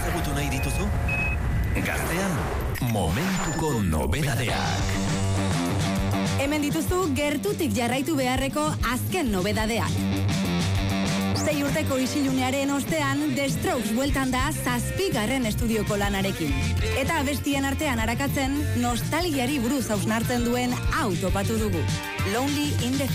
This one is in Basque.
ezagutu nahi dituzu? Gaztean, momentuko nobedadeak. Hemen dituzu gertutik jarraitu beharreko azken nobedadeak. 6 urteko isilunearen ostean, The Strokes bueltan da 7. estudioko lanarekin. Eta abestien artean arakatzen, nostalgiari buruz hausnartzen duen hau topatu dugu. Lonely in the